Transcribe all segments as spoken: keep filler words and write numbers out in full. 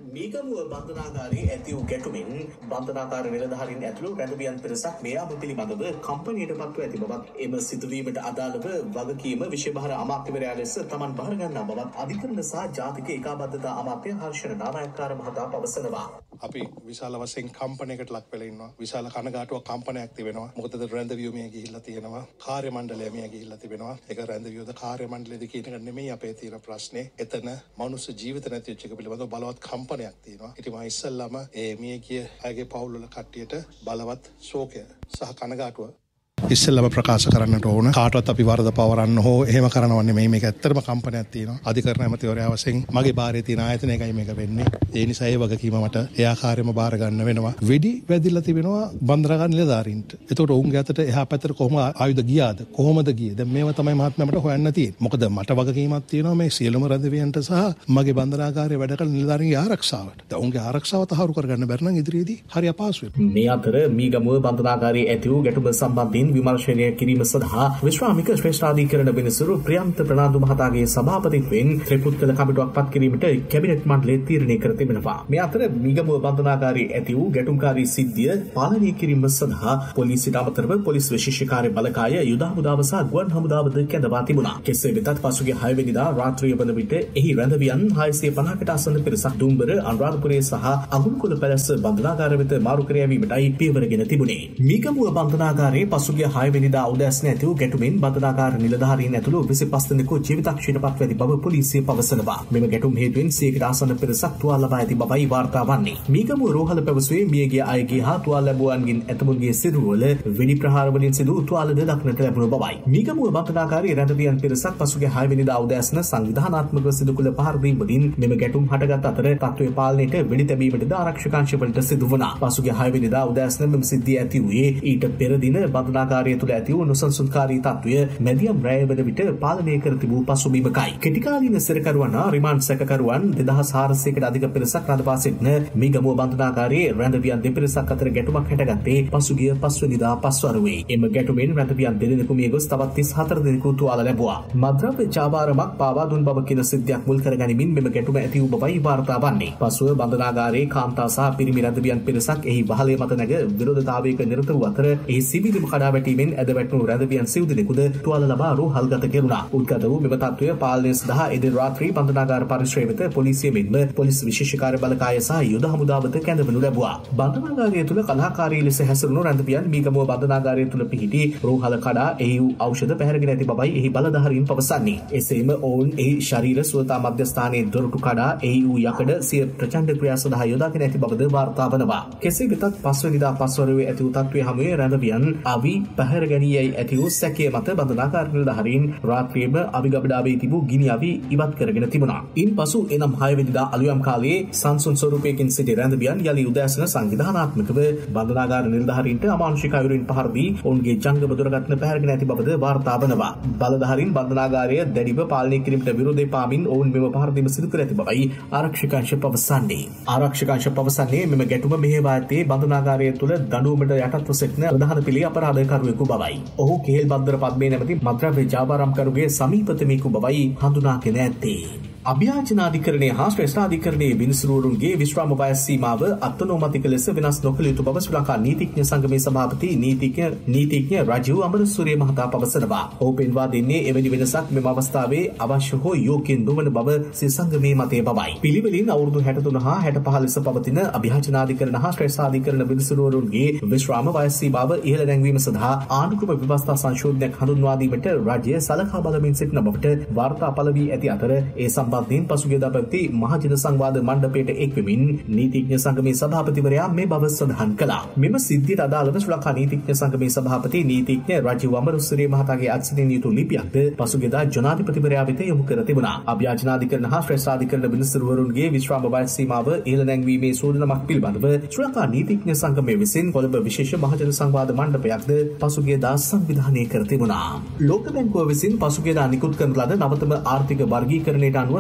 මීගමුව බන්ධනාගාරයේ ඇති වූ ගැටුමින් බන්ධනාගාර නිලධාරීන් ඇතුළු රැඳවියන් පිරිසක් මේ අම පිළිබඳව කම්පනයට පත්ව ඇති බවත් එම සිදුවීමට අදාළව වගකීම විශේෂ අමාත්‍යවරයා ලෙස තමන් බාර ගන්නා බවත් අධිකරණ සහ ජාතික ඒකාබද්ධතා අමාත්‍ය හර්ෂණ නානායක්කාර මහතා පවසනවා. අපි විශාල වශයෙන් කම්පනයකට ලක් වෙලා ඉන්නවා. විශාල කනගාටුවක් කම්පනයක් තිබෙනවා. මොකද රැඳවියෝ මේ ගිහිල්ලා තියෙනවා. කාර්ය මණ්ඩලය මේ ගිහිල්ලා තිබෙනවා. ඒක රැඳවියෝද කාර්ය මණ්ඩලයේද කියන එක නෙමෙයි අපේ තියෙන ප්‍රශ්නේ. එතන මනුස්ස ජීවිත නැති වෙච්ච එක පිළිබඳව බලවත් කම්පනයක් තියෙනවා. ඉතින් මම ඉස්සල්ලාම ඒ මිය ගිය අයගේ පවුල් වල කට්ටියට බලවත් ශෝකය සහ කනගාටුව ඉස්සෙල්ලාම ප්‍රකාශ කරන්නට ඕන. කාටවත් අපි වරද පවරන්න හෝ එහෙම කරනව නෙමෙයි. මේක ඇත්තටම කම්පනයක් තියෙනවා. අධිකරණ ඇමතිවරයා වශයෙන් මගේ බාරේ තියෙන ආයතනයකයි මේක වෙන්නේ. ඒ නිසා ඒ වගකීම මට ඒ ආකාරයෙන්ම බාර ගන්න වෙනවා. වෙඩි වැදිලා තිබෙනවා බන්දරගා නිලධාරීන්ට. ඒතකොට ඔවුන්ගේ අතට එහා පැත්තට කොහොම ආයුධ ගියාද? කොහොමද ගියේ? දැන් මේවා තමයි මහත්මයා මට හොයන්න තියෙන්නේ. මොකද මට වගකීමක් තියෙනවා මේ සියලුම රැඳවියන්ට සහ මගේ බන්දරාගාරයේ වැඩ කරන නිලධාරීන්ගේ ආරක්ෂාවට. දැන් ඔවුන්ගේ ආරක්ෂාව තහවුරු කරගන්න බැරි නම් ඉදිරියේදී හරි අපහසුයි. මේ අතර මීගමුව බන්දනාගාරයේ ඇති වූ ගැටුම සම්බන්ධයෙන් විමර්ශනය කිරීම සඳහා විශ්‍රාමික ශ්‍රේෂ්ඨාධිකරණ වෙනසුරු ප්‍රියන්ත ප්‍රනාන්දු මහතාගේ සභාපතිත්වයෙන් ත්‍රිපුත්කල කමිටුවක් පත් කිරීමට කැබිනට් මණ්ඩලය තීරණය කර තිබෙනවා. මේ අතර මීගමුව බන්දනාගාරයේ ඇති වූ ගැටුම්කාරී සිද්ධිය පාලනය කිරීම සඳහා පොලිසියට අමතරව පොලිස් විශේෂ කාර්ය බලකාය යුද හමුදාව සහ ගුවන් හමුදාවද කැඳවා තිබුණා. කෙසේ වෙතත් පසුගිය හය වෙනිදා රාත්‍රිය වන විට එහි රැඳවියන් හයසිය පනහකට ආසන්න පිරිසක් දුම්බර අනුරාධපුරයේ සහ අගුන්කොළ පැලැස්ස බන්දනාගාර වෙත මාරු කර යැවීමටයි පියවරගෙන තිබුණේ. මීගමුව බන්දනාගාරයේ පසුගිය හය වෙනිදා උදෑසන ඇති වූ ගැටුමින් බන්දනාගාර නිලධාරීන් ඇතුළු විසිපස් දෙනෙකු ජීවිතක්ෂයට පත්ව ඇති බව පොලිසිය පවසනවා. මෙම ගැටුම් හේතුවෙන් සියයකට ආසන්න පිරිසක් තුවාල ලබා ඇති බවයි වාර්තා වන්නේ. මීගමුව රෝහල පැවසුවේ මියගිය අයගේ හා තුවාල ලැබුවන්ගෙන් ඇතමුන්ගේ සිරුරවල වෙඩි ප්‍රහාර වලින් සිදු තුවාලද දක්නට ලැබුණු බවයි. මීගමුව බන්දනාගාරයේ රැඳවියන් පිරිසක් පසුගිය හය වෙනිදා උදෑසන සංවිධානාත්මකව සිදු කළ පහර දීම් වලින් මෙම ගැටුම් හටගත් අතර තත්ත්වයේ පාලනයට වෙඩි තැබීමටද ආරක්ෂක අංශ වලට සිදු වුණා. පසුගිය හය වෙනිදා උදෑසන මෙම සිද්ධිය ඇති වූයේ ඊට පෙර දින බන්දනාගාරය තුළ ඇති වූ නොසන්සුන්කාරී තත්ත්වය මැදියම් රැය වන විට පාලනය කර තිබූ පසුබිමකයි. කෙටිකාලීන සැරකරුවන් හා රිමාන්ඩ් සැකකරුවන් දෙදහස් හාරසියයකට අධික පිරිසක් රඳවා සිටින මීගමුව බන්දනාගාරයේ රැඳවියන් දෙපිරිසක් අතර ගැටුමක් හැටගත්තේ පසුගිය පස්වැනිදා පස්වරුවේ. එම ගැටුමෙන් රැඳවියන් දෙදෙනෙකු මිය ගොස් තවත් තිස් හතර දෙනෙකු තුවාල ලැබුවා. මද්‍රව්‍ය චාබාරමක් පාවා දුන් බව කියන සිද්ධියක් මුල් කරගනිමින් මෙම ගැටුම ඇති වූ බවයි වාර්තා වන්නේ. පසුව බන්දනාගාරයේ කාන්තා සහ පිරිමි රැඳවියන් පිරිසක් එහි වහලේ මත නැග විරෝධතාවයක නිරත වූ අතර එහි සිවිලුම කඩා වැටීමෙන් ඇද වැටුණු රැඳවියන් සිව් දෙනෙකුද තුවාල ලබා රෝහල්ගත කෙරුණා. උද්ගත වූ මෙම තත්ත්වය පාලනය සඳහා එදින රාත්‍රී බන්දනාගාර පරිශ්‍රය වෙත පොලිසිය මෙන්ම පොලිස් විශේෂ කාර්ය බලකාය සහ යුද හමුදාවද කැඳවනු ලැබුවා. බන්දනාගාරය තුළ කලහකාරී ලෙස හැසිරුණු රැඳවියන් මීගමුව බන්දනාගාරය තුළ පිහිටි රෝහල කඩා එහි වූ ඖෂධ පැහැරගෙන ඇති බවයි එහි බලධාරීන් පවසන්නේ. එසේම ඔවුන් එහි ශරීර සුවතා මධ්‍යස්ථානයේ දොරටු කඩා එහි වූ යකඩ සිය ප්‍රචණ්ඩ ක්‍රියා සඳහා යොදාගෙන ඇති බවද වාර්තා වනවා. කෙසේ වෙතත් පස්වැනිදා පස්වරුවේ ඇති වූ තත්ත්වයේ හමුවේ රැඳවියන් අවි පැහැර ගැනීමයි ඇති වූ සැකය මත බන්දනාගාර නිලධාරීන් රාත්‍රියේම අවිගබඩාවේ තිබූ ගිනි අවි ඉවත් කරගෙන තිබුණා. ඉන්පසු එනම් හය වෙනිදා අලුයම් කාලයේ සංසුන් ස්වරූපයකින් සිටි රැඳවියන් යලි උදෑසන සංවිධානාත්මකව බන්දනාගාර නිලධාරීන්ට අමානුෂික අයුරින් පහර දී ඔවුන්ගේ ජංගම දුරකථන පැහැරගෙන ඇති බවද වාර්තා වනවා. බලධාරීන් බන්දනාගාරය දැඩිව පාලනය කිරීමට විරෝධය පාමින් ඔවුන් මෙම පහර දීම සිදු කර ඇති බවයි ආරක්ෂක අංශ පවසන්නේ. ආරක්ෂක අංශ පවසන්නේ මෙම ගැටුම මෙහෙයවා ඇත්තේ බන්දනාගාරය තුළ දඬුවමට යටත්ව සිටින ප්‍රධාන පිළේ අපරාධකාරයෙකු බවයි. ඔහු කෙහෙල් බද්දර පද්මේ නැමැති මද්‍රව්‍ය ජාවාරම්කරුගේ සමීපතමෙකු බවයි හඳුනාගෙන ඇත්තේ. අභ්‍යාචනාධිකරණය හා ශ්‍රේෂ්ඨාධිකරණයේ විනිසුරුවරුන්ගේ විශ්‍රාම වයස් සීමාව අත්නෝමතික ලෙස වෙනස් නොකළ යුතු බව ශ්‍රී ලංකා නීතිඥ සංගමේ සභාපති නීතිඥ නීතිඥ රජීව් අමරසූරිය මහතා පවසනවා. ඔහු පෙන්වා දෙන්නේ එවැනි වෙනසක් මෙම අවස්ථාවේ අවශ්‍ය හෝ යෝග්‍ය නොවන බව සිය සංගමේ මතය බවයි. පිළිවෙලින් අවුරුදු හැටතුන හා හැටපහ ලෙස පවතින අභ්‍යාචනාධිකරණ හා ශ්‍රේෂ්ඨාධිකරණ විනිසුරුවරුන්ගේ විශ්‍රාම වයස් සීමාව ඉහළ නැංවීම සඳහා ආණ්ඩුක්‍රම ව්‍යවස්ථා සංශෝධනයක් හඳුන්වා දීමට රජය සලකා බලමින් සිටින බවට වාර්තා පළ වී ඇති අතර ඒ සම්බන්ධයෙන් පසුගියදා පැවති මහජන සංවාද මණ්ඩපයට එක්වෙමින් නීතිඥ සංගමේ සභාපතිවරයා මේ බව සඳහන් කළා. මෙම සිද්ධියට අදාළව ශ්‍රී ලංකා නීතිඥ සංගමේ සභාපති නීතිඥ රජීව් අමරසූරිය මහතාගේ අත්සිතින් යුතු ලිපියක්ද පසුගියදා ජනාධිපතිවරයා වෙත යොමු කර තිබුණා. අභ්‍යාචනාධිකරණ හා ශ්‍රේෂ්ඨාධිකරණ විනිසුරුවරුන්ගේ විශ්‍රාම වයස් සීමාව ඉහළ නැංවීමේ සූදානමක් පිළිබඳව ශ්‍රී ලංකා නීතිඥ සංගමේ විසින් කොළඹ විශේෂ මහජන සංවාද මණ්ඩපයක්ද පසුගියදා සංවිධානය කර තිබුණා. ලෝක බැංකුව විසින් පසුගියදා නිකුත් කරන ලද නවතම ආර්ථික වර්ගීකරණයට අනුව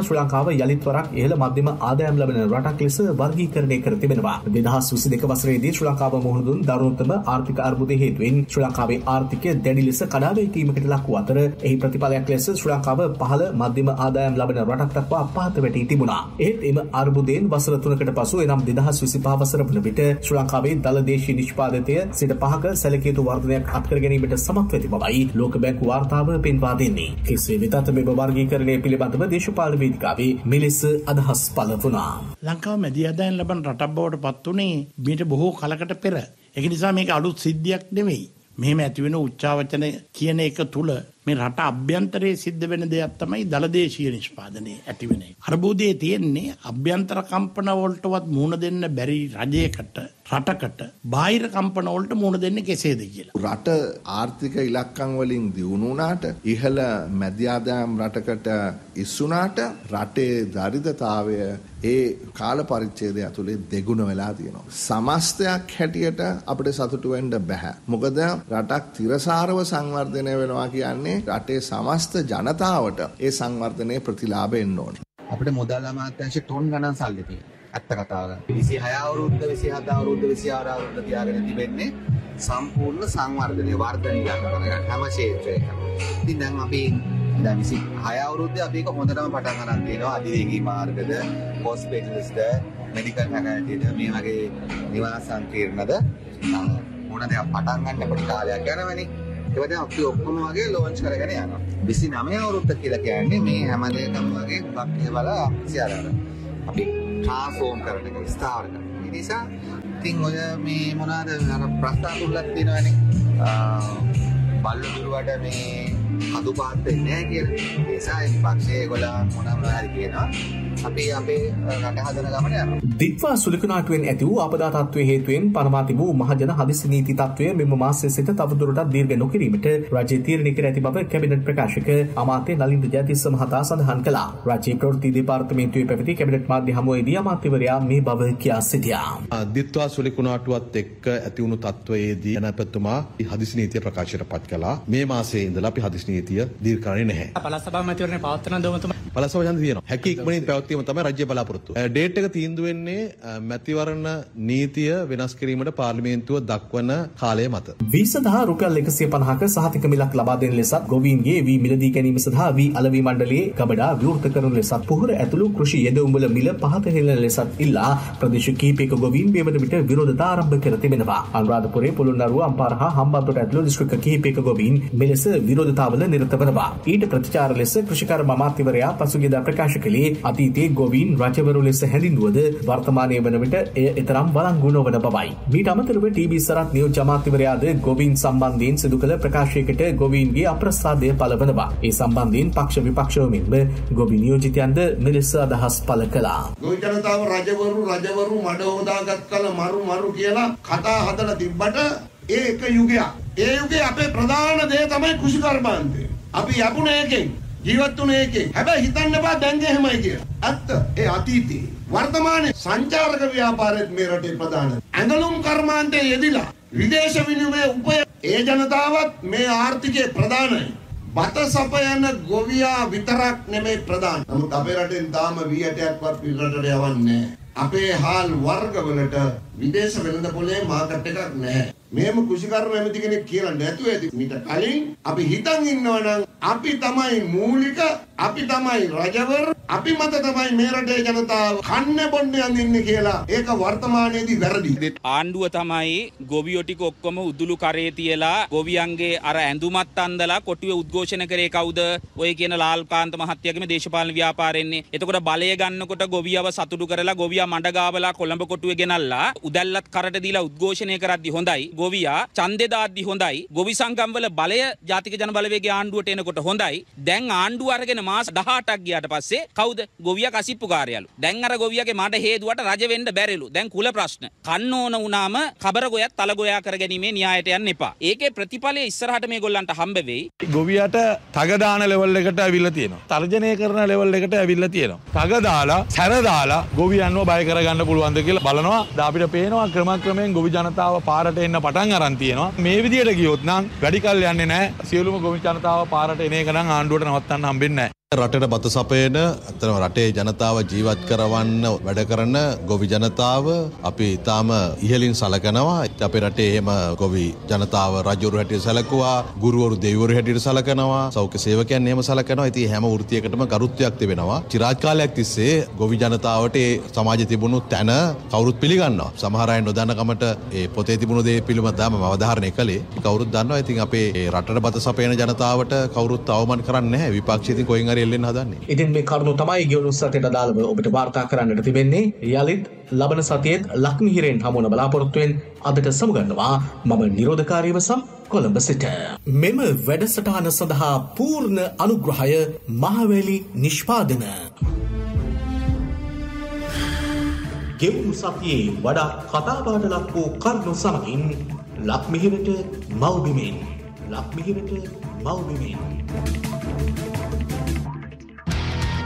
ශ්‍රී ලංකාව යලිත් වරක් ඉහළ මධ්‍යම ආදායම් ලබන රටක් ලෙස වර්ගීකරණය කර තිබෙනවා. දෙදහස් විසිදෙක වසරේදී ශ්‍රී ලංකාව මුහුණ දුන් දරුණුතම ආර්ථික අර්බුදය හේතුවෙන් ශ්‍රී ලංකාවේ ආර්ථිකය දැඩි ලෙස කඩා වැටීමකට ලක් වූ අතර එහි ප්‍රතිඵලයක් ලෙස ශ්‍රී ලංකාව පහළ මධ්‍යම ආදායම් ලබන රටක් දක්වා පහත වැටී තිබුණා. එහෙත් එම අර්බුදයෙන් වසර තුනකට පසු එනම් දෙදහස් විසිපහ වසර වන විට ශ්‍රී ලංකාවේ දළ දේශීය නිෂ්පාදනය සිට පහක සැලකිය යුතු වර්ධනයක් අත්කර ගැනීමට සමත් වෙති බවයි ලෝක බැංකු වාර්තාව පෙන්වා දෙන්නේ. කෙසේ වෙතත් මෙම වර්ගීකරණය පිළිබඳව දේශපාලන වේදිකාවේ මෙලෙස අදහස් පළ වුණා. ලංකාව මැදි ආදායම් ලබන රටක් බවට පත් වුණේ මීට බොහෝ කලකට පෙර. ඒක නිසා මේක අලුත් සිද්ධියක් නෙමෙයි. මෙහෙම ඇති වෙන උච්චාවචන කියන එක තුල මේ රට අභ්‍යන්තරයේ සිද්ධ වෙන දෙයක් තමයි දළදේශීය නිෂ්පාදනයේ ඇති වෙන එක. අර්බුදයේ තියෙන්නේ අභ්‍යන්තර කම්පන වලටවත් මුහුණ දෙන්න බැරි රජයකට රටකට බාහිර කම්පන වලට මුහුණ දෙන්නේ කෙසේද කියලා. රට ආර්ථික ඉලක්කම් වලින් දියුණු වුණාට ඉහළ මැදි ආදායම් රටකට ඉස්සුණාට රටේ දරිද්‍රතාවය ඒ කාල පරිච්ඡේදය ඇතුලේ දෙගුණ වෙලා තියෙනවා. සමස්තයක් හැටියට අපිට සතුටු වෙන්න බෑ. මොකද රටක් තිරසාරව සංවර්ධනය වෙනවා කියන්නේ රටේ සමස්ත ජනතාවට ඒ සංවර්ධනයේ ප්‍රතිලාභ එන්න ඕන. අපිට මුදල් අමාත්‍යාංශ ටොන් ගණන් සල්ලි තියෙනවා. ඇත්ත කතාව. විසිහය අවුරුද්ද විසිහත අවුරුද්ද විසිආර අවුරුද්ද තියාගෙන තිබෙන්නේ සම්පූර්ණ සංවර්ධනය වර්ධනය කරගන්න හැම ක්ෂේත්‍රයකම. ඉතින් දැන් අපි දැන් විසිහය අවුරුද්දේ අපි ඒක හොඳටම පටන් ගන්න තියෙනවා. අධිවේගී මාර්ගද, හොස්පිටල්ස්ද, මෙඩිකල් ෆැකල්ටිද මේ වගේ නිවාස සංකීර්ණද මොන දෙයක් පටන් ගන්න පොඩි කාලයක් යනවනේ. ඒක දැන් අපි ඔක්කොම වගේ ලොන්ච් කරගෙන යනවා. විසිනවය අවුරුද්ද කියලා කියන්නේ මේ හැම දෙයකම වගේ හුඟක් ඒවල විසිආර අපි ට්‍රාන්ස්ෆෝම් කරන එක ස්ථාවර කරන. ඒ නිසා ඉතින් ඔය මේ මොනවාද අර ප්‍රස්තාව තුලක් තියෙනවනේ. බල්ලුරුවට මේ අදුපාත් වෙන්නේ නැහැ කියලා. ඒ නිසා විපක්ෂයේ ඒගොල්ලෝ මොනවා හරි කියනවා. අපි අපේ රට හදන ගමන යනවා. දිත්වා සුලිකුණාටුවෙන් ඇති වූ ආපදා තත්ත්වයේ හේතුවෙන් පනවා තිබූ මහජන හදිසි නීති තත්ත්වය මෙම මාසයේ සිට තවදුරටත් දීර්ඝ නොකිරීමට රජය තීරණය කර ඇති බව කැබිනට් ප්‍රකාශක අමාත්‍ය නලින්ද ජයතිස්ස මහතා සඳහන් කළා. රාජ්‍ය ප්‍රවෘත්ති දෙපාර්තමේන්තුවේ පැවති කැබිනට් මාධ්‍ය හමුවේදී අමාත්‍යවරයා මේ බව කියා සිටියා. දිත්වා සුලිකුණාටුවත් එක්ක ඇති වුණු තත්ත්වයේදී ජනාධිපතිතුමා හදිසි නීතිය ප්‍රකාශයට පත් කළා. මේ මාසයේ ඉඳලා අපි හදිසි නීතිය දීර්ඝ කරන්නේ නැහැ. පළාත් සභාව මැතිවරණය පවත්වන දවතුමා පළාත් සභාව යන්නේ තියෙනවා. හැකි ඉක්මනින් පැවැත්වීම තමයි රාජ්‍ය බලාපොරොත්තු. ඩේට් එක තීන්දුව වෙන්නේ මැතිවරණ නීතිය වෙනස් කිරීමට පාර්ලිමේන්තුව දක්වන කාලය මත. වී සඳහා රුපියල් එකසිය පනහක සහතික මිලක් ලබා දෙන ලෙසත් ගොවීන්ගේ වී මිලදී ගැනීම සඳහා වී අලෙවි මණ්ඩලයේ ගබඩා විවෘත කරන ලෙසත් පුහුර ඇතුළු කෘෂි යෙදවුම්වල මිල පහත හෙළන ලෙසත් ඉල්ලා ප්‍රදේශ කිහිපයක ගොවීන් මේ වන විට විරෝධතා ආරම්භ කර තිබෙනවා. අනුරාධපුරයේ පොළොන්නරුව අම්පාර හා හම්බන්තොට ඇතුළු දිස්ත්‍රික්ක කිහිපයක ගොවීන් මෙලෙස විරෝධතාවල නිරත වනවා. ඊට ප්‍රතිචාර ලෙස කෘෂිකර්ම අමාත්‍යවරයා පසුගියදා ප්‍රකාශ කළේ අතීතයේ ගොවීන් රජවරු ලෙස හැඳින්වුවද වර්තමානයේ වන විට එය එතරම් වළංගු නොවන බවයි. මීට අමතරව ටීබී සරත් නියෝජ්‍ය අමාත්‍යවරයාද ගොවීන් සම්බන්ධයෙන් සිදු කළ ප්‍රකාශයකට ගොවීන්ගේ අප්‍රසාදය පළවනවා. ඒ සම්බන්ධයෙන් පක්ෂ විපක්ෂව මෙන්ම ගොවි නියෝජිතයන්ද මෙලෙස අදහස් පළ කළා. ගොවි ජනතාව රජවරු රජවරු මඩ හොදාගත් කල මරු මරු කියලා කතා හදලා තිබ්බට ඒ එක යුගයක්. ඒ යුගයේ අපේ ප්‍රධාන දේ තමයි කෘෂිකර්මාන්තය. අපි යපුණ එකෙන් ජීවත් වුණ එකෙන්. හැබැයි හිතන්න බෑ දැන් එහෙමයි කියලා. ඇත්ත ඒ අතීතේ වර්තමානයේ සංචාරක ව්‍යාපාරයේත් මේ රටේ ප්‍රධාන ඇඟලුම් කර්මාන්තයේ යෙදිලා විදේශ විනිමය උපය ඒ ජනතාවත් මේ ආර්ථිකයේ ප්‍රධානයි. බත සපයන ගොවියා විතරක් නෙමෙයි ප්‍රධාන. නමුත් අපේ රටෙන් තාම වී ඇටයක්වත් පිටරටට යවන්නේ නැහැ. අපේ හාල් වර්ගවලට විදේශ වෙළඳපොලේ මාකට් එකක් නැහැ. මේම කෘෂිකර්ම ඇමති කෙනෙක් කියලා නැතුව ඇති. මීට කලින් අපි හිතන් ඉන්නවනම් අපි තමයි මූලික, අපි තමයි රජවරු, අපි මත තමයි මේ රටේ ජනතාව කන්නේ බොන්නේ යන්නේ කියලා. ඒක වර්තමානයේදී වැරදි. ආණ්ඩුව තමයි ගොවියෝ ටික ඔක්කොම උදුළු කරේ තියලා ගොවියන්ගේ අර ඇඳුමත් අන්දලා කොටුවේ උද්ඝෝෂණ කරේ කවුද? ඔය කියන ලාල්කාන්ත මහත්තයාගේ දේශපාලන ව්‍යාපාරෙන්නේ. එතකොට බලය ගන්නකොට ගොවියව සතුටු කරලා ගොවියා මඩ ගාවලා කොළඹ කොටුවේ ගෙනල්ලා උදැල්ලත් කරට දීලා උද්ඝෝෂණය කරද්දි හොඳයි. ගොවියා ඡන්දේ දාද්දි හොඳයි. ගොවි සංගම් වල බලය ජාතික ජන බලවේගයේ ආණ්ඩුවට එනකොට හොඳයි. දැන් ආණ්ඩුව අරගෙන මාස දහඅටක් ගියාට පස්සේ කවුද? ගොවියා කසිප්පුකාරයලු. දැන් අර ගොවියාගේ මඩ හේදුවට රජ වෙන්න බැරිලු. දැන් කුල ප්‍රශ්න. කන්න ඕන වුණාම කබර ගොයත් තල ගොයා කරගැනීමේ න්‍යායට යන්න එපා. ඒකේ ප්‍රතිඵලය ඉස්සරහට මේගොල්ලන්ට හම්බ වෙයි. ගොවියට තග දාන ලෙවල් එකට ඇවිල්ලා තියෙනවා. තර්ජනය කරන ලෙවල් එකට ඇවිල්ලා තියෙනවා. තග දාලා, සැර දාලා ගොවියන්ව බය කරගන්න පුළුවන්ද කියලා බලනවා. අපිට පේනවා ක්‍රමක්‍රමයෙන් ගොවි ජනතාව පාරට එන්න පටන් අරන් තියෙනවා. මේ විදියට ගියොත් නම් වැඩි කල් යන්නේ නැහැ. සියලුම ගොවි ජනතාව පාරට එන එක නම් ආණ්ඩුවට නවත්තන්න හම්බෙන්නේ නැහැ. රටට බත සපයන අතන රටේ ජනතාව ජීවත් කරවන්න වැඩ කරන ගොවි ජනතාව අපි ඊටාම ඉහළින් සලකනවා. අපේ රටේ එහෙම ගොවි ජනතාව රජවරු හැටියට සලකුවා, ගුරුවරු දෙවිවරු හැටියට සලකනවා, සෞඛ්‍ය සේවකයන් එහෙම සලකනවා. ඉතින් හැම වෘත්තියකටම ගරුත්වයක් තිබෙනවා. චිරාත් කාලයක් තිස්සේ ගොවි ජනතාවට ඒ සමාජයේ තිබුණු තැන කවුරුත් පිළිගන්නවා. සමහර අය නොදන්න කමට ඒ පොතේ තිබුණු දේ පිළිබඳව මම අවධාරණය කළේ. කවුරුත් දන්නවා. ඉතින් අපේ රටට බත සපයන ජනතාවට කවුරුත් අවමන් කරන්නේ නැහැ. විපක්ෂය ඉතින් කොහෙන් හරි එල්ලෙන්න හදන්නේ. ඉතින් මේ කරුණු තමයි ගෙවුණු සතියට අදාළව ඔබට වාර්තා කරන්නට තිබෙන්නේ. යලිත් ලබන සතියේත් ලක්මිහිරෙන් හමුවන බලාපොරොත්තුවෙන් අදට සමුගන්නවා. මම නිරෝධකාරීව සම් කොළඹ සිට. මෙම වැඩසටහන සඳහා පූර්ණ අනුග්‍රහය මහවැලි නිෂ්පාදන. ගෙවුණු සතියේ වඩා කතාබහට ලක් වූ කරුණු සමගින් ලක්මිහිරට මව්බිමෙන් ලක්මිහිරට මව්බිමෙන්